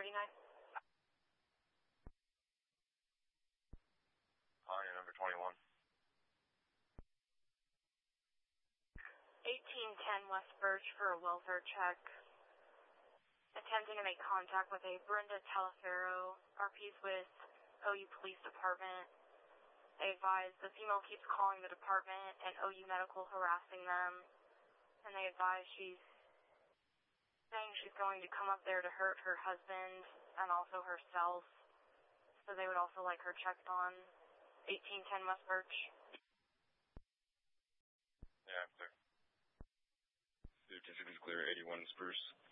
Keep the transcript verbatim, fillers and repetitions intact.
thirty-nine. Hi, number twenty-one. eighteen ten West Birch for a welfare check. Attempting to make contact with a Brenda Talafero, R Ps with O U Police Department. They advise the female keeps calling the department and O U Medical harassing them. And they advise she's saying she's going to come up there to hurt her husband and also herself. So they would also like her checked on. eighteen ten West Birch. Yeah, I'm clear. fifty-six is clear, eighty-one Spruce.